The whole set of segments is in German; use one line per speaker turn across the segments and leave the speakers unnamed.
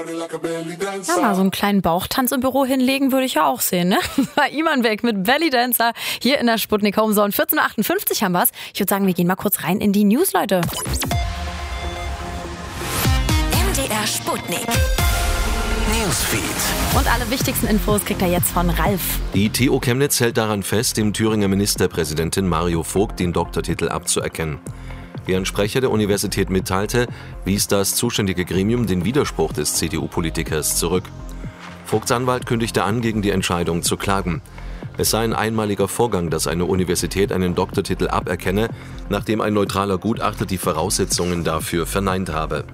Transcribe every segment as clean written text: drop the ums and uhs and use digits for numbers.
Ja, mal so einen kleinen Bauchtanz im Büro hinlegen würde ich ja auch sehen, ne? War Iman weg mit Belly Dancer hier in der Sputnik Homezone. 14.58 Uhr haben wir's. Ich würde sagen, wir gehen mal kurz rein in die News, Leute.
MDR Sputnik. Newsfeed.
Und alle wichtigsten Infos kriegt er jetzt von Ralf.
Die TU Chemnitz hält daran fest, dem Thüringer Ministerpräsidenten Mario Vogt den Doktortitel abzuerkennen. Wie ein Sprecher der Universität mitteilte, wies das zuständige Gremium den Widerspruch des CDU-Politikers zurück. Vogts Anwalt kündigte an, gegen die Entscheidung zu klagen. Es sei ein einmaliger Vorgang, dass eine Universität einen Doktortitel aberkenne, nachdem ein neutraler Gutachter die Voraussetzungen dafür verneint habe.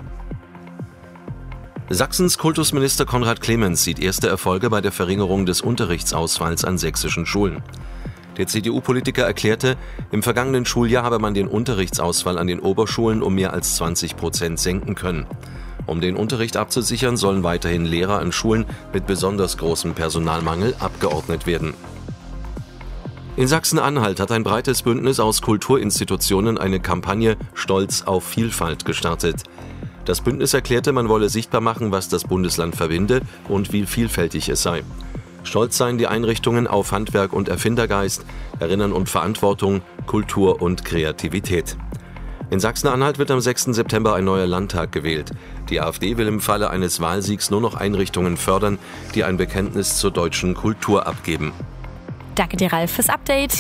Sachsens Kultusminister Konrad Clemens sieht erste Erfolge bei der Verringerung des Unterrichtsausfalls an sächsischen Schulen. Der CDU-Politiker erklärte, im vergangenen Schuljahr habe man den Unterrichtsausfall an den Oberschulen um mehr als 20% senken können. Um den Unterricht abzusichern, sollen weiterhin Lehrer an Schulen mit besonders großem Personalmangel abgeordnet werden. In Sachsen-Anhalt hat ein breites Bündnis aus Kulturinstitutionen eine Kampagne Stolz auf Vielfalt gestartet. Das Bündnis erklärte, man wolle sichtbar machen, was das Bundesland verbinde und wie vielfältig es sei. Stolz seien die Einrichtungen auf Handwerk und Erfindergeist, Erinnern und Verantwortung, Kultur und Kreativität. In Sachsen-Anhalt wird am 6. September ein neuer Landtag gewählt. Die AfD will im Falle eines Wahlsiegs nur noch Einrichtungen fördern, die ein Bekenntnis zur deutschen Kultur abgeben.
Danke dir, Ralf, fürs Update.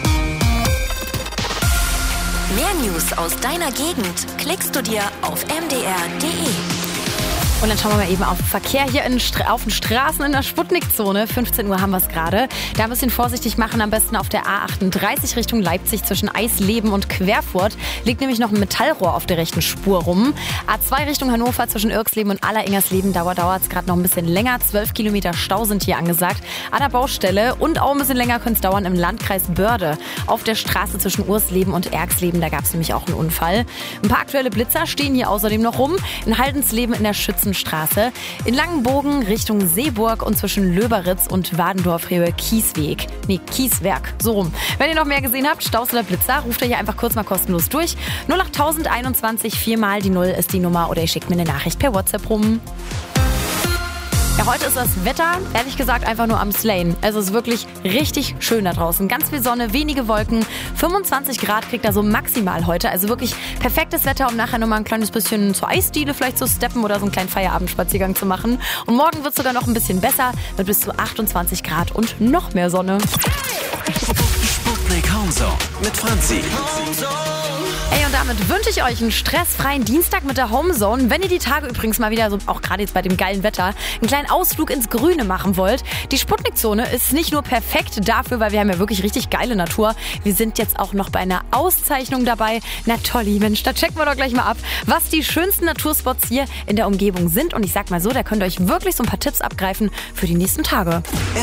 Mehr News aus deiner Gegend klickst du dir auf mdr.de.
Und dann schauen wir mal eben auf den Verkehr hier auf den Straßen in der Sputnik-Zone. 15 Uhr haben wir es gerade. Da ein bisschen vorsichtig machen, am besten auf der A38 Richtung Leipzig zwischen Eisleben und Querfurt. Liegt nämlich noch ein Metallrohr auf der rechten Spur rum. A2 Richtung Hannover zwischen Irksleben und Alleringers-Leben dauert es gerade noch ein bisschen länger. 12 Kilometer Stau sind hier angesagt an der Baustelle. Und auch ein bisschen länger könnte es dauern im Landkreis Börde. Auf der Straße zwischen Ursleben und Erksleben, da gab es nämlich auch einen Unfall. Ein paar aktuelle Blitzer stehen hier außerdem noch rum. In Haldensleben in der Schützenstraße. In Langenbogen Richtung Seeburg und zwischen Löberitz und Wadendorf-Höhe Kieswerk, so rum. Wenn ihr noch mehr gesehen habt, Staus oder Blitzer, ruft ihr hier einfach kurz mal kostenlos durch. 08021, 4 mal die 0 ist die Nummer oder ihr schickt mir eine Nachricht per WhatsApp rum. Ja, heute ist das Wetter, ehrlich gesagt, einfach nur am Slayen. Es ist wirklich richtig schön da draußen. Ganz viel Sonne, wenige Wolken. 25 Grad kriegt er so maximal heute. Also wirklich perfektes Wetter, um nachher nochmal ein kleines bisschen zur Eisdiele vielleicht zu steppen oder so einen kleinen Feierabendspaziergang zu machen. Und morgen wird es sogar noch ein bisschen besser mit bis zu 28 Grad und noch mehr Sonne.
Sputnik Homezone mit Franzi.
Ey, und damit wünsche ich euch einen stressfreien Dienstag mit der Homezone. Wenn ihr die Tage übrigens mal wieder, so auch gerade jetzt bei dem geilen Wetter, einen kleinen Ausflug ins Grüne machen wollt. Die Sputnik-Zone ist nicht nur perfekt dafür, weil wir haben ja wirklich richtig geile Natur. Wir sind jetzt auch noch bei einer Auszeichnung dabei. Na tolli, Mensch, da checken wir doch gleich mal ab, was die schönsten Naturspots hier in der Umgebung sind. Und ich sag mal so, da könnt ihr euch wirklich so ein paar Tipps abgreifen für die nächsten Tage.